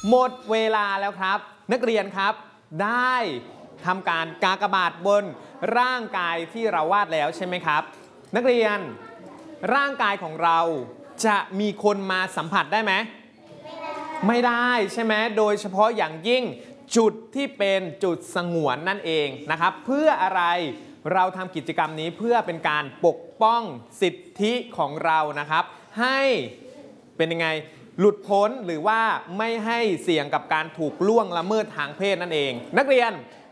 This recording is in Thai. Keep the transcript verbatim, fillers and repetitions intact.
หมดเวลาแล้วครับนักเรียนครับได้ทำการกากบาทบนร่างกายที่เราวาดแล้วใช่ไหมครับนักเรียนร่างกายของเราจะมีคนมาสัมผัสได้ไหมไม่ได้ใช่ไหมโดยเฉพาะอย่างยิ่งจุดที่เป็นจุดสงวนนั่นเองนะครับเพื่ออะไรเราทำกิจกรรมนี้เพื่อเป็นการปกป้องสิทธิของเรานะครับให้เป็นยังไงหลุดพ้นหรือว่าไม่ให้เสี่ยงกับการถูกล่วงละเมิดทางเพศนั่นเองนักเรียน